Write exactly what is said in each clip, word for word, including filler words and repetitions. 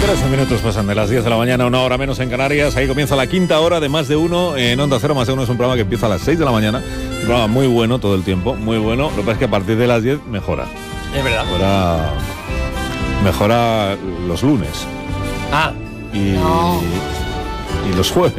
trece minutos pasan de las diez de la mañana, una hora menos en Canarias. Ahí comienza la quinta hora de Más de Uno en Onda Cero. Más de Uno es un programa que empieza a las seis de la mañana. Un programa muy bueno todo el tiempo, muy bueno. Lo que pasa es que a partir de las diez mejora. Es verdad. Mejora, mejora los lunes. Ah. Y, No. y los jueves.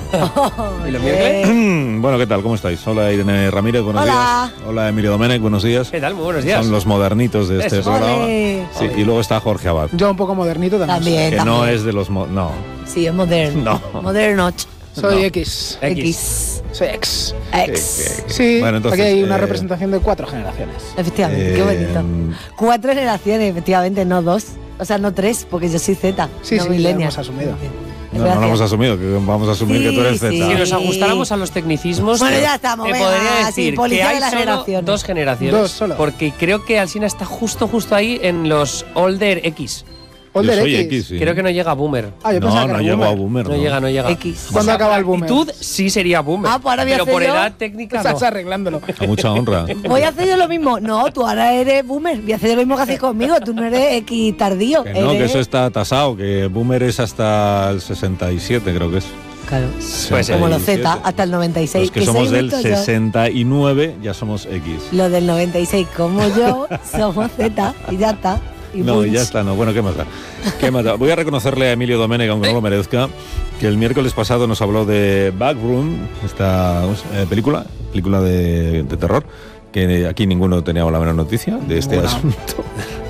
¿Y los miércoles? Bueno, ¿qué tal? ¿Cómo estáis? Hola Irene Ramírez, buenos Hola. días. Hola Emilio Domenech, buenos días. ¿Qué tal? Muy buenos días. Son los modernitos de este Eso. programa. Ole. Sí, y luego está Jorge Abad, Yo un poco modernito también. También, que también. no es de los... mo- no. Sí, es moderno. No. Moderno. Soy No. X. X. Soy X. X. Sí, Bueno, entonces, aquí hay una eh, representación de cuatro generaciones. Efectivamente, Eh, qué bonito. Cuatro generaciones, efectivamente, no dos. O sea, no tres, porque yo soy Z. Sí, no sí, lo millennial. hemos asumido. No, no lo hemos asumido, que vamos a asumir Sí, que tú eres sí. Z. Si nos ajustáramos a los tecnicismos, Bueno, te- ya estamos, te venga, podría sí, decir policía que de hay las solo generaciones. dos generaciones. Dos solo. Porque creo que Alsina está justo, justo ahí en los Older X. Yo Older soy X. X, sí. Creo que no llega a Boomer. Ah, yo No, pensaba que no era llego boomer. a Boomer. No, llega, no llega. X. ¿Cuándo acaba el boomer? Actitud sí sería Boomer. Ah, pues ahora voy a pero hacer por yo. edad técnica Estás no. arreglándolo. A mucha honra. Voy a hacer yo lo mismo. No, tú ahora eres boomer. Voy a hacer yo lo mismo que haces conmigo. Tú no eres X tardío. Que no, que eres- eso está tasado, que Boomer es hasta el sesenta y siete, creo que es. Claro. Puede ser. Como los sesenta y siete. Z, hasta el noventa y seis. Los que somos soy del justo yo. sesenta y nueve ya somos X. Los del noventa y seis, como yo, somos Z. Y ya está. Y No, y punch. ya está, no. Bueno, ¿qué más da? ¿Qué más da? Voy a reconocerle a Emilio Domenech, aunque no lo merezca, que el miércoles pasado nos habló de Backroom, esta eh, película, película de, de terror, que aquí ninguno teníamos la menor noticia de este Ninguna. asunto.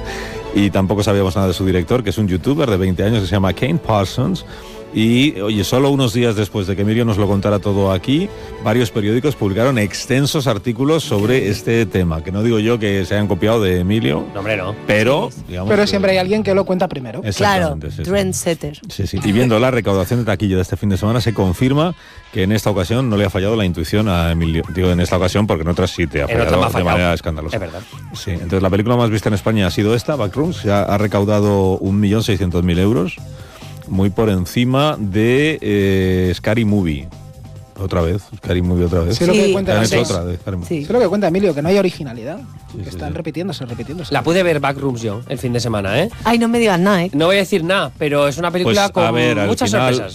Y tampoco sabíamos nada de su director, que es un youtuber de veinte años que se llama Kane Parsons. Y, oye, solo unos días después de que Emilio nos lo contara todo aquí, varios periódicos publicaron extensos artículos sobre este tema, que no digo yo que se hayan copiado de Emilio, No, hombre, no. pero, digamos, Pero que- siempre hay alguien que lo cuenta primero. Claro, Exactamente, sí, sí. trendsetter. Sí, sí. Y viendo la recaudación de taquilla de este fin de semana, se confirma que en esta ocasión no le ha fallado la intuición a Emilio. Digo en esta ocasión porque en otras sí te ha En fallado otra me ha de fallado. manera escandalosa. Es verdad. Sí, entonces la película más vista en España ha sido esta, Backrooms, ya ha recaudado un millón seiscientos mil euros, muy por encima de eh, Scary Movie. Otra vez, Scary Movie otra vez. Sí, lo Sí. que cuenta Han la hecho seis. otra de Scary Movie. Sí. Sé lo que cuenta Emilio, que no hay originalidad. Sí, que sí, están sí. repitiéndose, repitiéndose. La pude ver Backrooms yo el fin de semana, ¿eh? Ay, no me digas nada, ¿eh? No voy a decir nada, pero es una película Pues, con a ver, al muchas final, sorpresas.